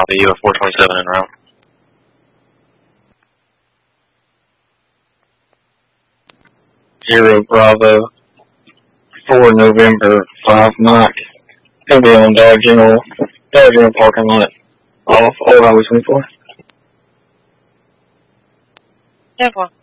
Copy, you have 427 en route. Zero Bravo, 4 November, 5 Mike. Gonna be on Dollar General parking lot off Old Highway 24. 10-4.